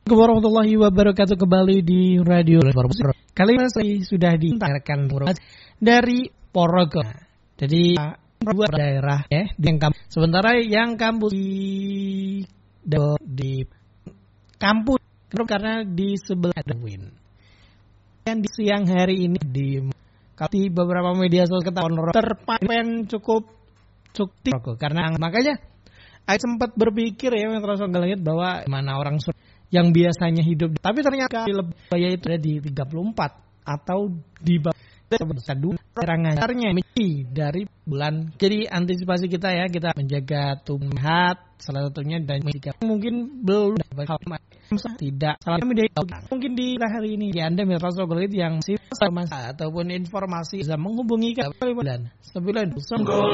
Warahmatullahi wabarakatuh, kembali di Radio Reformasi. Kali ini sudah ditanyakan dari Ponorogo. Jadi dua daerah ya, sementara yang kampus di kampus karena di sebelah Darwin. Yang di siang hari ini di beberapa media sosial Ponorogo terpampang cukup karena makanya saya sempat berpikir ya terus ngelihat bahwa mana orang yang biasanya hidup, tapi ternyata lebih biaya itu ada di 34 atau di bawah serangannya dari bulan. Jadi antisipasi kita ya, kita menjaga tubuh salah satunya, dan mungkin belum tidak salah media mungkin di hari ini ya Anda Mitra Sogolit yang masih ataupun informasi bisa menghubungi ke 9